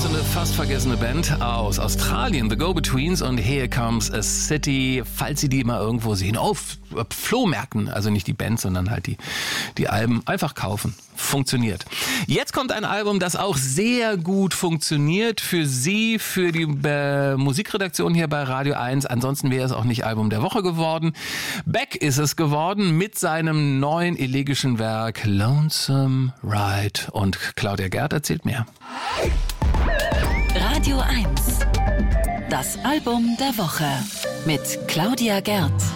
so eine fast vergessene Band aus Australien, The Go-Betweens und Here Comes a City, falls Sie die mal irgendwo sehen. Auf Flohmärkten, also nicht die Band, sondern halt die Alben. Einfach kaufen. Funktioniert. Jetzt kommt ein Album, das auch sehr gut funktioniert für Sie, für die Musikredaktion hier bei Radio 1. Ansonsten wäre es auch nicht Album der Woche geworden. Beck ist es geworden mit seinem neuen elegischen Werk Lonesome Ride. Und Claudia Gerd erzählt mehr. Radio 1. Das Album der Woche mit Claudia Gerd.